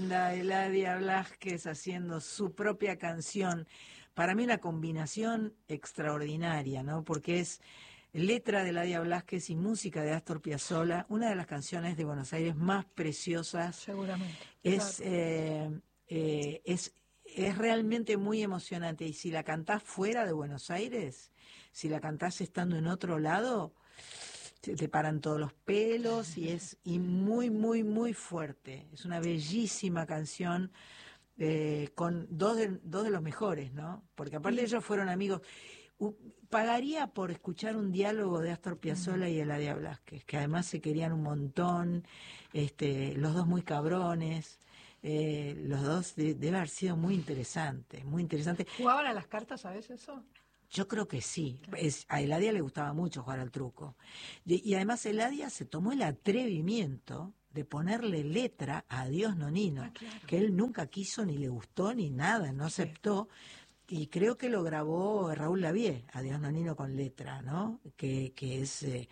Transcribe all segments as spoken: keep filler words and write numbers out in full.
linda, Eladia Blasquez haciendo su propia canción. Para mí una combinación extraordinaria, ¿no? Porque es letra de Eladia Blasquez y música de Astor Piazzolla, una de las canciones de Buenos Aires más preciosas. Seguramente. Es, Claro. eh, eh, es, es realmente muy emocionante. Y si la cantás fuera de Buenos Aires, si la cantás estando en otro lado, te, te paran todos los pelos y es y muy, muy, muy fuerte. Es una bellísima canción. Eh, con dos de, dos de los mejores, ¿no? Porque aparte Y, ellos fueron amigos. U- pagaría por escuchar un diálogo de Astor Piazzolla mm, y Eladia Blasquez, que además se querían un montón, este, los dos muy cabrones, eh, los dos de- debe haber sido muy interesante, muy interesante. ¿jugaban a las cartas a veces eso? Yo creo que sí. Claro. Es, a Eladia le gustaba mucho jugar al truco. Y, y además Eladia se tomó el atrevimiento de ponerle letra a Adiós Ah, Nonino, claro. que él nunca quiso ni le gustó ni nada, no Sí. aceptó. Y creo que lo grabó Raúl Lavie, Adiós Nonino con letra, ¿no? Que, que es, eh,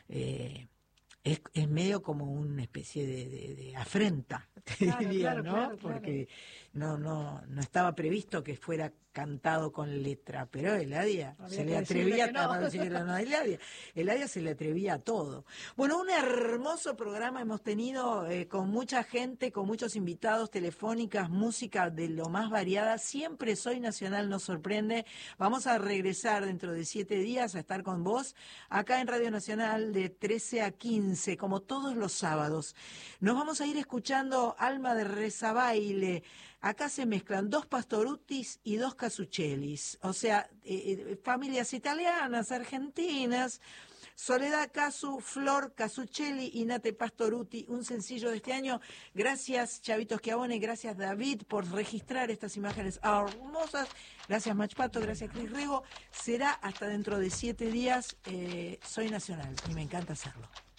eh, es, es medio como una especie de, de, de afrenta, te Claro, diría, claro, ¿no? claro, claro. Porque no, no, no estaba previsto que fuera cantado con letra, pero Eladia Había se que le decirle atrevía que no. a decirle no a Eladia. Eladia se le atrevía a todo. Bueno, un hermoso programa hemos tenido eh, con mucha gente, con muchos invitados, telefónicas, música de lo más variada. Siempre Soy Nacional nos sorprende. Vamos a regresar dentro de siete días a estar con vos acá en Radio Nacional de trece a quince, como todos los sábados. Nos vamos a ir escuchando Alma de Rezabaile. Acá se mezclan dos Pastorutis y dos Casuccellis, o sea, eh, eh, familias italianas, argentinas. Soledad Casu, Flor Casuccelli y Nate Pastoruti, un sencillo de este año. Gracias, Chavito Schiavone, gracias, David, por registrar estas imágenes hermosas. Gracias, Machpato, gracias, Cris Rego. Será hasta dentro de siete días. Eh, soy Nacional y me encanta hacerlo.